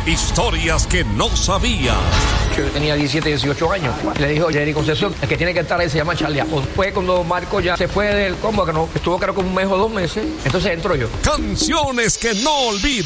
Historias que no sabías. Yo tenía 17, 18 años. Le dijo Jerry Concepción, el que tiene que estar ahí se llama Charlie. Fue cuando Marco ya se fue del combo, que no estuvo creo que un mes o 2 meses. Entonces entro yo. Canciones que no olvidas.